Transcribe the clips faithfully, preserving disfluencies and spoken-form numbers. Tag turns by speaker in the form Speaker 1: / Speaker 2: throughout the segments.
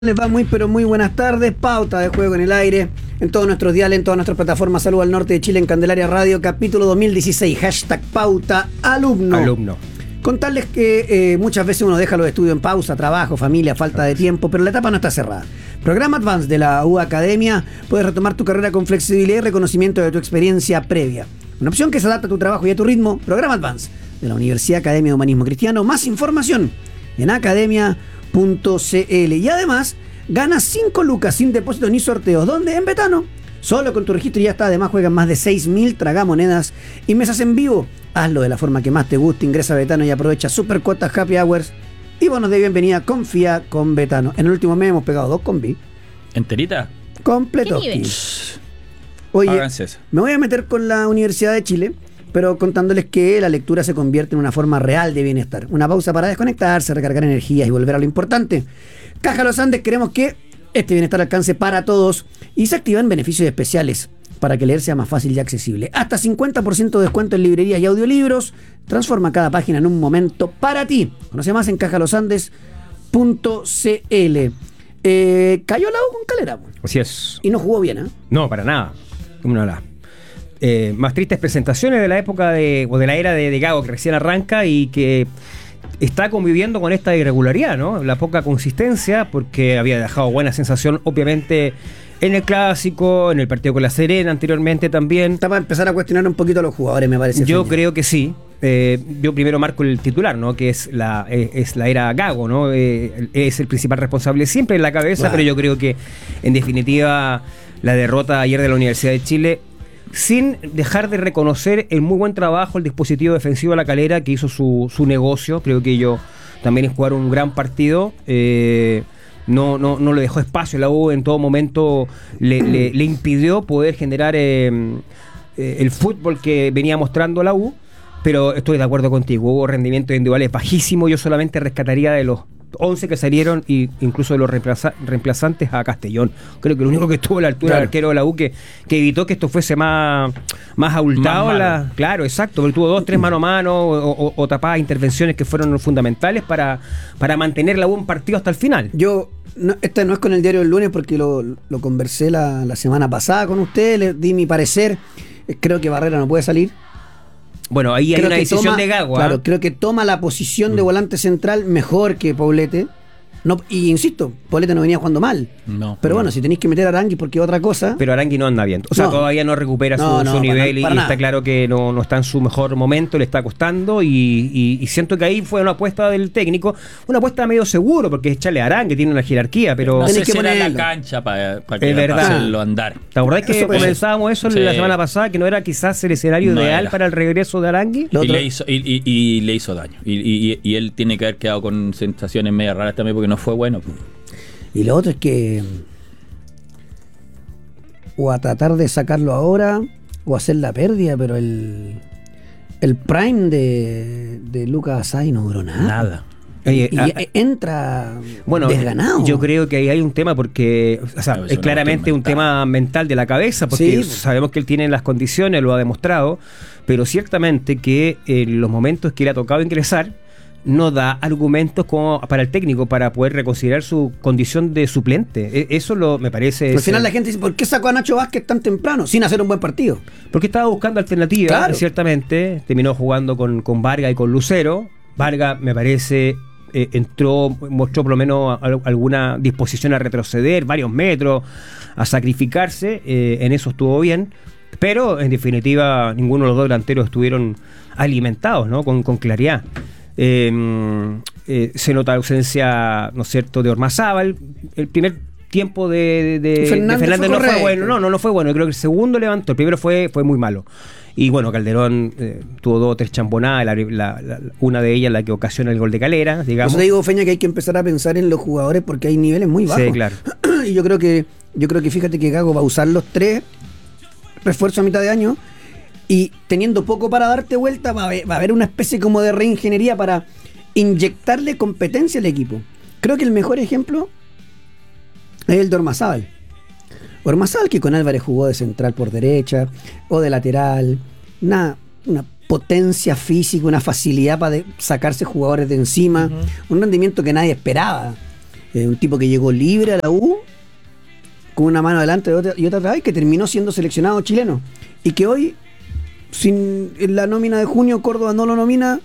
Speaker 1: Les va muy pero muy buenas tardes, pauta de juego en el aire, en todos nuestros diales, en todas nuestras plataformas. Saludos al norte de Chile en Candelaria Radio, capítulo dos mil dieciséis, hashtag pauta alumno.
Speaker 2: Alumno.
Speaker 1: Contarles que eh, muchas veces uno deja los estudios en pausa, trabajo, familia, falta de tiempo, pero la etapa no está cerrada. Programa Advance de la U Academia, puedes retomar tu carrera con flexibilidad y reconocimiento de tu experiencia previa. Una opción que se adapta a tu trabajo y a tu ritmo. Programa Advance de la Universidad Academia de Humanismo Cristiano. Más información en academia punto c l. Y además, ganas cinco lucas sin depósito ni sorteos. ¿Dónde? En Betano. Solo con tu registro ya está. Además, juegan más de seis mil tragamonedas y mesas en vivo. Hazlo de la forma que más te guste. Ingresa a Betano y aprovecha super cuotas, happy hours y bonos de bienvenida. Confía con Betano. En el último mes hemos pegado dos combi.
Speaker 3: ¿Enterita?
Speaker 1: Completo.
Speaker 3: ¿Qué
Speaker 1: Oye, me voy a meter con la Universidad de Chile, pero contándoles que la lectura se convierte en una forma real de bienestar. Una pausa para desconectarse, recargar energías y volver a lo importante. Caja Los Andes, queremos que este bienestar alcance para todos y se activan beneficios especiales para que leer sea más fácil y accesible. Hasta cincuenta por ciento de descuento en librerías y audiolibros. Transforma cada página en un momento para ti. Conoce más en caja los andes punto c l. Eh, cayó la U con Calera.
Speaker 2: Así es.
Speaker 1: Y no jugó bien, ¿eh?
Speaker 2: No, para nada. Una de las eh, más tristes presentaciones de la época de, o de la era de, de Gago, que recién arranca y que está conviviendo con esta irregularidad, ¿no? La poca consistencia, porque había dejado buena sensación, obviamente, en el Clásico, en el partido con La Serena anteriormente también.
Speaker 1: Está para empezar a cuestionar un poquito a los jugadores, me parece.
Speaker 2: Yo
Speaker 1: Feña.
Speaker 2: creo que sí. Eh, yo primero marco el titular, ¿no? Que es la eh, es la era Gago, ¿no? Eh, es el principal responsable siempre en la cabeza, wow. Pero yo creo que, en definitiva, la derrota ayer de la Universidad de Chile, sin dejar de reconocer el muy buen trabajo, el dispositivo defensivo de La Calera, que hizo su, su negocio. Creo que ellos también jugaron un gran partido. Eh, no, no, no le dejó espacio. La U en todo momento le, le, le impidió poder generar eh, eh, el fútbol que venía mostrando la U. Pero estoy de acuerdo contigo, hubo rendimientos individuales bajísimos. Yo solamente rescataría de los once que salieron, e incluso de los reemplaza reemplazantes a Castellón. Creo que el único que estuvo a la altura, claro, del arquero de la U, que, que evitó que esto fuese más, más abultado. Más la, claro, exacto, porque tuvo dos, tres mano a mano o, o, o tapadas intervenciones que fueron fundamentales para, para mantener la U en partido hasta el final.
Speaker 1: Yo, no, esta no es con el diario del lunes, porque lo, lo conversé la, la semana pasada con ustedes, les di mi parecer. Creo que Barrera no puede salir.
Speaker 2: Bueno, ahí creo hay una decisión
Speaker 1: toma,
Speaker 2: de Gago.
Speaker 1: Claro,
Speaker 2: ¿eh?
Speaker 1: Creo que toma la posición de volante central mejor que Poblete. No, y insisto, Poblete no venía jugando mal. No. Pero no. Bueno, si tenéis que meter a Arangui porque es otra cosa.
Speaker 2: Pero Arangui no anda bien. O sea, no. todavía no recupera su, no, no, su nivel para, para y nada. Está claro que no, no está en su mejor momento, le está costando. Y, y, y siento que ahí fue una apuesta del técnico, una apuesta medio seguro, porque es echarle a Arangui, tiene una jerarquía, pero.
Speaker 3: No sé
Speaker 2: que
Speaker 3: si era la cancha para pa que
Speaker 2: hacerlo
Speaker 3: andar.
Speaker 2: ¿Te acordás que eso comenzábamos eso sí. la semana pasada, que no era quizás el escenario no ideal era. para el regreso de Arangui?
Speaker 3: Y le, hizo, y, y, y le hizo daño. Y, y, y él tiene que haber quedado con sensaciones medio raras también, porque no fue bueno.
Speaker 1: Y lo otro es que o a tratar de sacarlo ahora o hacer la pérdida, pero el el prime de, de Lucas Asai no duró nada.
Speaker 3: Nada.
Speaker 1: Y, y, y entra
Speaker 2: bueno,
Speaker 1: desganado.
Speaker 2: Yo creo que ahí hay un tema porque, o sea, no, es claramente un tema mental de la cabeza, porque sí, sabemos que él tiene las condiciones, lo ha demostrado, pero ciertamente que en los momentos que le ha tocado ingresar no da argumentos como para el técnico para poder reconsiderar su condición de suplente. Eso lo me parece.
Speaker 1: Al final la gente dice, ¿por qué sacó a Nacho Vázquez tan temprano sin hacer un buen partido?
Speaker 2: Porque estaba buscando alternativas, claro. Ciertamente. Terminó jugando con, con Vargas y con Lucero. Vargas, me parece, eh, entró, mostró por lo menos a, a, alguna disposición a retroceder varios metros, a sacrificarse. Eh, en eso estuvo bien. Pero, en definitiva, ninguno de los dos delanteros estuvieron alimentados, ¿no? Con, con claridad. Eh, eh, se nota la ausencia, ¿no es cierto?, de Ormazábal. El primer tiempo de, de, de
Speaker 1: Fernández,
Speaker 2: de Fernández
Speaker 1: fue
Speaker 2: no fue bueno, no, no, no fue bueno. Creo que el segundo levantó, el primero fue, fue muy malo. Y bueno, Calderón eh, tuvo dos o tres chambonadas, la, la, la, una de ellas la que ocasiona el gol de Calera, digamos.
Speaker 1: Por eso te digo, Feña, que hay que empezar a pensar en los jugadores porque hay niveles muy bajos.
Speaker 2: Sí, claro.
Speaker 1: Y yo creo que, yo creo que fíjate que Gago va a usar los tres refuerzos a mitad de año. Y teniendo poco para darte vuelta, va a, haber, va a haber una especie como de reingeniería para inyectarle competencia al equipo. Creo que el mejor ejemplo es el de Ormazábal. Ormazábal, que con Álvarez jugó de central por derecha o de lateral. Una, una potencia física, una facilidad para sacarse jugadores de encima. Uh-huh. Un rendimiento que nadie esperaba. eh, un tipo que llegó libre a la U, con una mano adelante y otra, y otra atrás, y que terminó siendo seleccionado chileno. Y que hoy, sin en la nómina de junio, Córdoba no lo nomina.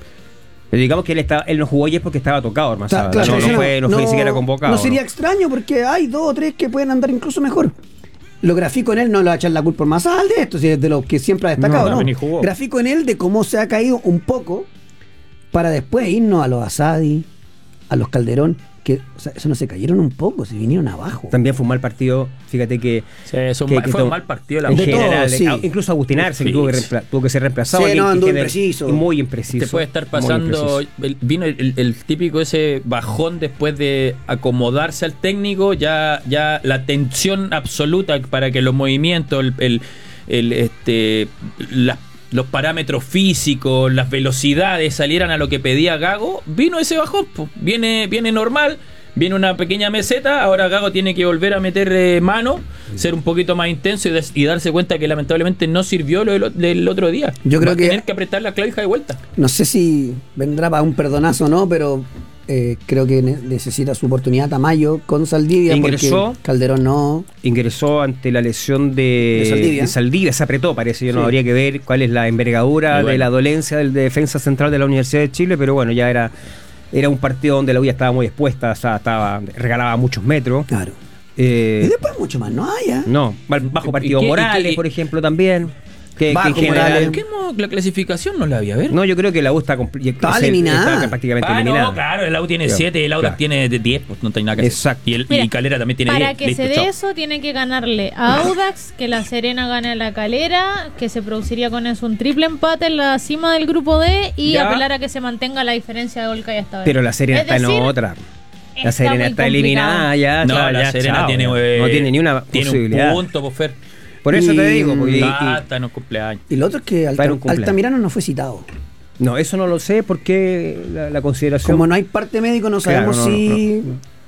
Speaker 2: Pero digamos que él estaba, él no jugó ayer porque estaba tocado, hermano.
Speaker 1: Está, claro,
Speaker 2: no, no,
Speaker 1: no,
Speaker 2: fue, no,
Speaker 1: no
Speaker 2: fue ni siquiera convocado.
Speaker 1: No sería
Speaker 2: ¿no?
Speaker 1: extraño porque hay dos o tres que pueden andar incluso mejor. Lo grafico en él, no le va a echar la culpa más al de esto, si es de lo que siempre ha destacado,
Speaker 2: No,
Speaker 1: ¿no?
Speaker 2: ni jugó.
Speaker 1: Grafico en él de cómo se ha caído un poco para después irnos a los Asadi, a los Calderón, que o sea, eso no se cayeron un poco, se vinieron abajo.
Speaker 2: También fue un mal partido, fíjate que...
Speaker 3: Sí, eso
Speaker 2: que,
Speaker 3: mal,
Speaker 2: que
Speaker 3: fue
Speaker 2: to-
Speaker 3: un mal partido la
Speaker 2: en
Speaker 1: de
Speaker 2: general,
Speaker 1: todo, sí.
Speaker 2: a- incluso Agustín Arce, que
Speaker 3: Sí.
Speaker 2: tuvo que, reempla- tuvo que ser reemplazado.
Speaker 1: Sí,
Speaker 2: y-
Speaker 1: no,
Speaker 2: y
Speaker 1: anduvo
Speaker 2: gener-
Speaker 1: impreciso.
Speaker 2: y muy impreciso.
Speaker 3: Te puede estar
Speaker 2: muy
Speaker 3: pasando,
Speaker 2: impreciso.
Speaker 3: el- vino el, el típico ese bajón después de acomodarse al técnico, ya, ya la tensión absoluta para que los movimientos, el, el, el, este, las los parámetros físicos, las velocidades salieran a lo que pedía Gago, vino ese bajón, po. viene, viene normal, viene una pequeña meseta, ahora Gago tiene que volver a meter eh, mano, ser un poquito más intenso y, des- y darse cuenta que lamentablemente no sirvió lo del, del otro día.
Speaker 1: Yo creo
Speaker 3: Va a
Speaker 1: que-
Speaker 3: tener que apretar la clavija de vuelta.
Speaker 1: No sé si vendrá para un perdonazo o no, pero eh, creo que ne- necesita su oportunidad Tamayo con Saldivia.
Speaker 2: Ingresó.
Speaker 1: Porque Calderón no.
Speaker 2: Ingresó ante la lesión de,
Speaker 1: De Saldivia.
Speaker 2: de Saldivia, se apretó, parece. Yo no
Speaker 1: Sí.
Speaker 2: habría que ver cuál es la envergadura
Speaker 3: Y bueno.
Speaker 2: de la dolencia del defensa central de la Universidad de Chile, pero bueno, ya era, era un partido donde la U ya estaba muy expuesta, o sea, estaba, regalaba muchos metros.
Speaker 1: Claro.
Speaker 2: Eh,
Speaker 1: Y después mucho más, no hay, ¿eh?
Speaker 2: no, bajo
Speaker 3: ¿Y
Speaker 2: partido
Speaker 3: qué- y
Speaker 2: Morales,
Speaker 3: qué-
Speaker 2: por ejemplo, también. Que, que
Speaker 1: Bajo
Speaker 2: en general-
Speaker 1: Morales.
Speaker 3: ¿Por qué no? La clasificación no la había a ver.
Speaker 2: No, yo creo que la U está, compl-
Speaker 1: Está
Speaker 2: es el-
Speaker 1: eliminada.
Speaker 2: está prácticamente
Speaker 3: Ah,
Speaker 2: eliminada.
Speaker 3: no, claro, el Audax tiene
Speaker 2: Claro,
Speaker 3: siete y el Audax
Speaker 2: claro.
Speaker 3: tiene diez, pues no tiene nada que hacer.
Speaker 2: Exacto.
Speaker 3: Y, el,
Speaker 4: Mira,
Speaker 3: y Calera también tiene
Speaker 4: Para
Speaker 3: diez.
Speaker 4: que
Speaker 3: listo,
Speaker 4: se dé
Speaker 3: chao.
Speaker 4: eso, tiene que ganarle a Audax, que la Serena gane a la Calera, que se produciría con eso un triple empate en la cima del grupo D y
Speaker 3: Ya.
Speaker 4: apelar a que se mantenga la diferencia de gol que hay hasta ahora.
Speaker 2: Pero la Serena
Speaker 4: Es
Speaker 2: está
Speaker 4: decir,
Speaker 2: en otra. La
Speaker 4: está
Speaker 2: Serena
Speaker 4: muy
Speaker 2: está
Speaker 4: complicado.
Speaker 2: eliminada ya.
Speaker 3: No,
Speaker 2: ya,
Speaker 3: la
Speaker 2: ya,
Speaker 3: Serena
Speaker 2: chao,
Speaker 3: tiene,
Speaker 2: ya.
Speaker 3: eh,
Speaker 2: no tiene ni una
Speaker 3: tiene
Speaker 2: posibilidad.
Speaker 3: un punto, por Fer.
Speaker 2: Por eso
Speaker 1: Y-
Speaker 2: te digo. Porque, y-
Speaker 3: Ah, está en un cumpleaños.
Speaker 1: Y lo otro es que
Speaker 2: Está en un
Speaker 1: Alta-
Speaker 2: cumpleaños.
Speaker 1: Altamirano no fue citado.
Speaker 2: no, eso no lo sé porque la, la consideración.
Speaker 1: Como no hay parte médico, no
Speaker 2: Claro,
Speaker 1: sabemos
Speaker 2: no, no,
Speaker 1: si.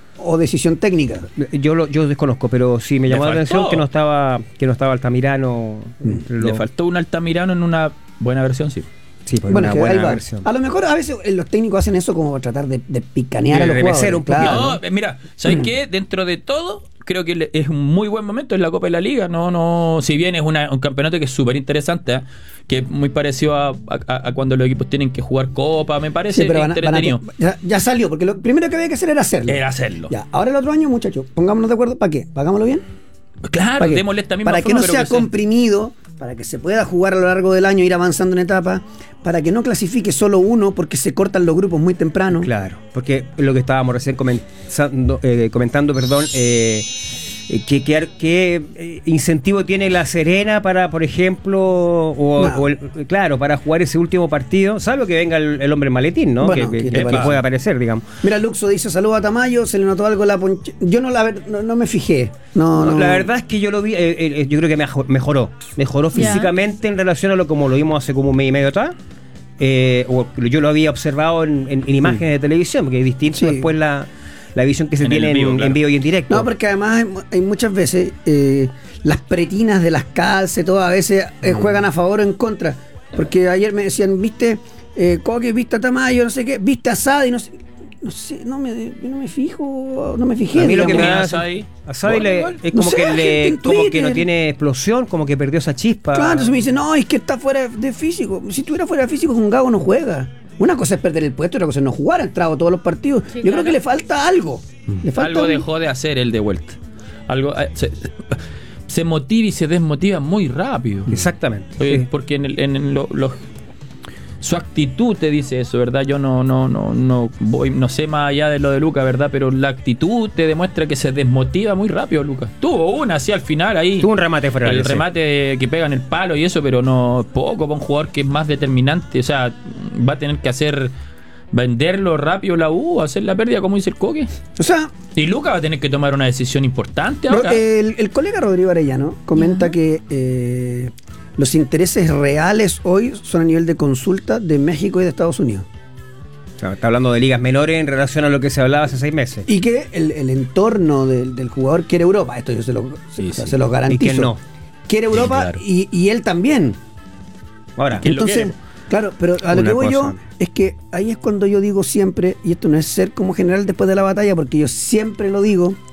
Speaker 1: O decisión técnica.
Speaker 2: Yo lo, yo desconozco, pero sí me
Speaker 3: Le
Speaker 2: llamó la
Speaker 3: faltó.
Speaker 2: atención que no estaba que no estaba Altamirano. Lo-
Speaker 3: Le faltó un Altamirano en una buena versión, sí.
Speaker 2: Sí, por
Speaker 1: Bueno,
Speaker 2: una
Speaker 1: es que ahí
Speaker 2: buena
Speaker 1: va.
Speaker 2: versión.
Speaker 1: A lo mejor a veces eh, los técnicos hacen eso como para tratar de, de picanear
Speaker 2: De
Speaker 1: a los
Speaker 2: remecer
Speaker 1: jugadores.
Speaker 2: un poquito,
Speaker 1: claro.
Speaker 3: No, eh, mira, ¿sabes qué? Dentro de todo, creo que le- es un muy buen momento en la Copa de la Liga. No, no, si bien es una- un campeonato que es súper interesante, ¿eh? Que es muy parecido a, a- a cuando los equipos tienen que jugar Copa, me parece
Speaker 1: Sí, pero van a- van a-
Speaker 3: entretenido.
Speaker 1: ya, ya salió, porque lo primero que había que hacer era hacerlo.
Speaker 3: Era hacerlo.
Speaker 1: Ya, ahora el otro año, muchachos, pongámonos de acuerdo. ¿Para qué? ¿Pagámoslo bien?
Speaker 3: Claro,
Speaker 1: ¿Para qué?
Speaker 3: démosle esta misma
Speaker 1: Para que
Speaker 3: forma,
Speaker 1: no
Speaker 3: pero
Speaker 1: sea
Speaker 3: que sea-
Speaker 1: comprimido, para que se pueda jugar a lo largo del año, ir avanzando en etapas, para que no clasifique solo uno porque se cortan los grupos muy temprano.
Speaker 2: Claro, porque lo que estábamos recién comenzando, eh, comentando, perdón, eh, eh, ¿qué, qué, qué, eh, incentivo tiene la Serena para, por ejemplo, o,
Speaker 1: Nada.
Speaker 2: o el- claro, para jugar ese último partido, salvo que venga el, el hombre maletín, ¿no?
Speaker 1: Bueno,
Speaker 2: que,
Speaker 1: ¿qué
Speaker 2: que-
Speaker 1: te
Speaker 2: que
Speaker 1: parece?
Speaker 2: pueda aparecer, digamos.
Speaker 1: Mira, Luxo dice, saludos a Tamayo, se le notó algo en la ponche... Yo no la ver- no, no me fijé. No, no.
Speaker 2: La verdad es que yo lo vi, eh, eh, yo creo que mejo- mejoró, mejoró
Speaker 4: Ya.
Speaker 2: físicamente en relación a lo como lo vimos hace como un mes y medio atrás. Eh, o yo lo había observado en, en- en imágenes de televisión, porque es distinto
Speaker 1: Sí.
Speaker 2: después la, la visión que se
Speaker 3: En el
Speaker 2: tiene
Speaker 3: vivo,
Speaker 2: en,
Speaker 3: claro.
Speaker 2: en vivo y en directo.
Speaker 1: No, porque además hay, mu- hay muchas veces eh, las pretinas de las calces, todo a veces eh, juegan a favor o en contra. Porque ayer me decían, viste, eh, Coque, viste a Tamayo, no sé qué, viste a Sadi, no sé. No sé, no me, yo no me fijo, no me fijé.
Speaker 2: A mí lo que me
Speaker 1: digamos.
Speaker 2: da
Speaker 3: a Sadi.
Speaker 2: a Sadi
Speaker 3: Bueno,
Speaker 2: le-
Speaker 3: igual.
Speaker 2: es
Speaker 1: No
Speaker 2: como
Speaker 1: sé,
Speaker 2: que
Speaker 1: gente
Speaker 2: le,
Speaker 1: en
Speaker 2: como que
Speaker 1: Twitter.
Speaker 2: no tiene explosión, como que perdió esa chispa.
Speaker 1: Claro, entonces me dicen, no, es que está fuera de físico. Si estuviera fuera de físico, un Gago no juega. Una cosa es perder el puesto, otra cosa es no jugar, ha entrado todos los partidos.
Speaker 4: Sí,
Speaker 1: Yo
Speaker 4: claro.
Speaker 1: creo que le falta algo. Le falta
Speaker 3: Algo
Speaker 1: un-
Speaker 3: dejó de hacer él de vuelta. Algo eh, se, se motiva y se desmotiva muy rápido.
Speaker 2: Exactamente.
Speaker 3: Oye,
Speaker 2: sí.
Speaker 3: porque en, el, en lo- los- su actitud te dice eso, ¿verdad? Yo no no no no voy no sé más allá de lo de Lucas, ¿verdad? Pero la actitud te demuestra que se desmotiva muy rápido, Lucas. Tuvo una así al final ahí.
Speaker 2: Tuvo un remate fuera
Speaker 3: el
Speaker 2: del área, sí.
Speaker 3: remate que pega en el palo y eso, pero no poco para un jugador que es más determinante, o sea, va a tener que hacer venderlo rápido la U, hacer la pérdida como dice el Coque.
Speaker 1: O sea,
Speaker 3: Y Lucas va a tener que tomar una decisión importante ahora.
Speaker 1: el, el colega Rodrigo Arellano comenta que eh, los intereses reales hoy son a nivel de consulta de México y de Estados Unidos.
Speaker 2: O sea, está hablando de ligas menores en relación a lo que se hablaba hace seis meses.
Speaker 1: Y que el, el entorno del, del jugador quiere Europa. Esto yo se, lo,
Speaker 3: Sí,
Speaker 1: o sea,
Speaker 3: sí.
Speaker 1: se los garantizo.
Speaker 2: ¿Y quién no?
Speaker 1: Quiere Europa
Speaker 3: claro.
Speaker 1: y, y él también.
Speaker 2: Ahora,
Speaker 3: ¿Quién lo
Speaker 1: Entonces,
Speaker 3: quiere?
Speaker 1: Claro, pero a lo
Speaker 2: Una
Speaker 1: que voy
Speaker 2: cosa.
Speaker 1: yo es que ahí es cuando yo digo siempre, y esto no es ser como general después de la batalla, porque yo siempre lo digo,